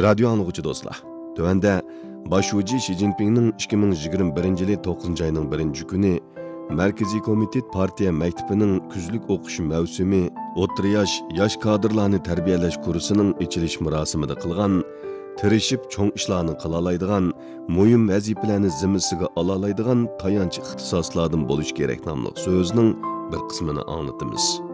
Radyo anlıqçı dostlar. Tövəndə Başuci Xi Jinping'nin 2021 yılı 9 ayının 1 günü Merkezi Komitet Partiya Mektebining kuzlik o'qish mavsumi o'rta yosh kadrlarni tarbiyalash kursining ochilish marosimida qilgan, tirishib cho'ng ishlarni qila oladigan, muhim vazifalarni zimmasiga ola oladigan tayanch ixtisoslardan bo'lish kerak nomli so'zning bir qismini anglatamiz.